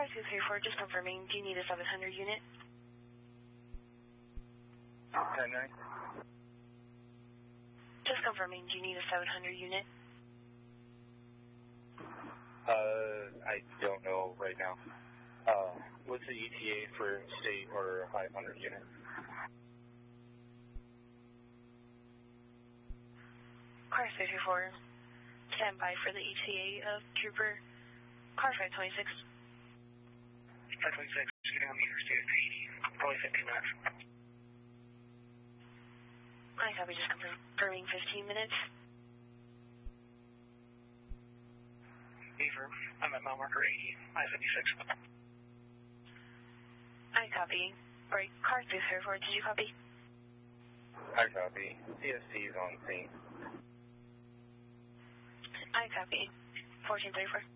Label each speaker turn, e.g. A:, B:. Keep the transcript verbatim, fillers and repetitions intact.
A: Car two three four, just confirming, do you need a seven hundred unit?
B: ten nine.
A: Just confirming, do you need a seven hundred unit?
B: Uh, I don't know right now. Uh, what's the E T A for state or five hundred unit?
A: Car three three four, stand by for the E T A of Trooper Car five twenty-six.
C: five twenty-six, getting on the interstate at eighty, probably fifteen minutes.
A: I copy, just confirming fifteen minutes.
C: Beaver, I'm at mile marker eighty, I fifty-six.
A: I copy. Right, Car three three four, did you copy?
B: I copy. C S T is on scene.
A: I copy. fourteen thirty-four.